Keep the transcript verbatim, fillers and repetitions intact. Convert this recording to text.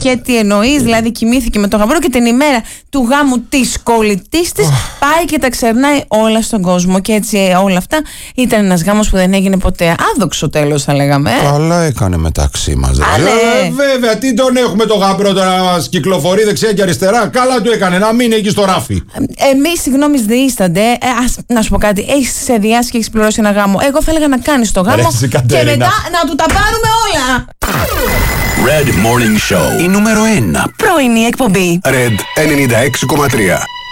Και τι εννοείς, δηλαδή κοιμήθηκε με τον γαμπρό και την ημέρα του γάμου της κολλητής της πάει και τα ξερνάει όλα στον κόσμο. Και έτσι όλα αυτά ήταν ένας γάμος που δεν έγινε ποτέ. Άδοξο τέλος, θα λέγαμε. Ε. Καλά έκανε μεταξύ μας. Α, ναι. ε, βέβαια, τι τον έχουμε το γαμπρό τώρα να μας κυκλοφορεί δεξιά και αριστερά. Καλά του έκανε να μείνει εκεί στο ράφι. Εμείς, συγγνώμη, διήστανται. Ε, ας, να σου πω κάτι. Έχεις σχεδιάσει και έχεις πληρώσει ένα γάμο. Εγώ θα έλεγα να κάνεις το γάμο Ρε, και μετά να του τα πάρουμε όλα. Red Morning Show. Η νούμερο ένα πρωινή εκπομπή. Red ενενήντα έξι κόμμα τρία.